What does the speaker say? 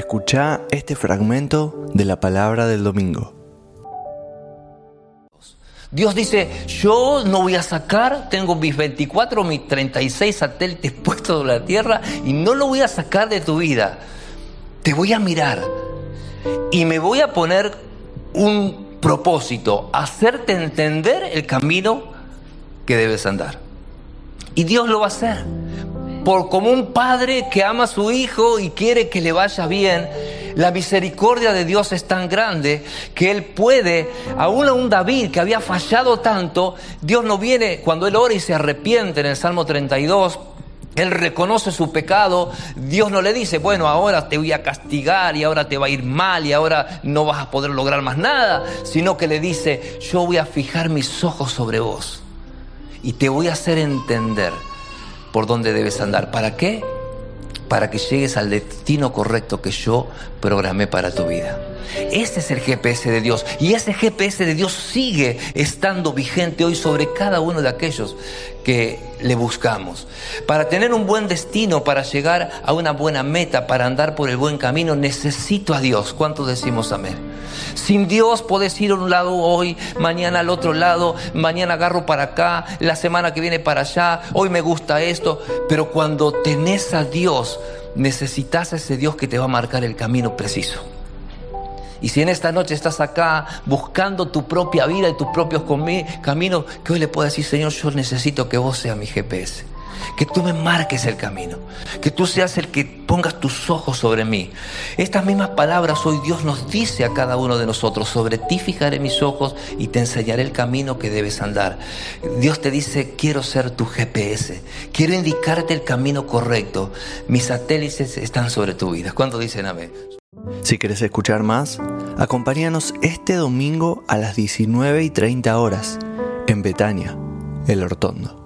Escuchá este fragmento de la palabra del domingo. Dios dice, yo no voy a sacar, tengo mis 24, mis 36 satélites puestos en la tierra y no lo voy a sacar de tu vida. Te voy a mirar y me voy a poner un propósito, hacerte entender el camino que debes andar. Y Dios lo va a hacer. Como un padre que ama a su hijo y quiere que le vaya bien, la misericordia de Dios es tan grande que Él puede, aún a un David que había fallado tanto, Dios no viene, cuando él ora y se arrepiente en el Salmo 32, él reconoce su pecado, Dios no le dice, bueno, ahora te voy a castigar y ahora te va a ir mal y ahora no vas a poder lograr más nada, sino que le dice, yo voy a fijar mis ojos sobre vos y te voy a hacer entender por dónde debes andar. ¿Para qué? Para que llegues al destino correcto que yo programé para tu vida. Ese es el GPS de Dios. Y ese GPS de Dios sigue estando vigente hoy sobre cada uno de aquellos que le buscamos. Para tener un buen destino, para llegar a una buena meta, para andar por el buen camino, necesito a Dios. ¿Cuántos decimos amén? Sin Dios podés ir a un lado hoy, mañana al otro lado, mañana agarro para acá, la semana que viene para allá, hoy me gusta esto. Pero cuando tenés a Dios, necesitas a ese Dios que te va a marcar el camino preciso. Y si en esta noche estás acá buscando tu propia vida y tus propios caminos, que hoy le puedas decir, Señor, yo necesito que vos seas mi GPS. Que tú me marques el camino. Que tú seas el que pongas tus ojos sobre mí. Estas mismas palabras hoy Dios nos dice a cada uno de nosotros. Sobre ti fijaré mis ojos y te enseñaré el camino que debes andar. Dios te dice, quiero ser tu GPS. Quiero indicarte el camino correcto. Mis satélites están sobre tu vida. ¿Cuántos dicen amén? Si querés escuchar más, acompáñanos este domingo a las 19:30 horas en Betania, El Hortondo.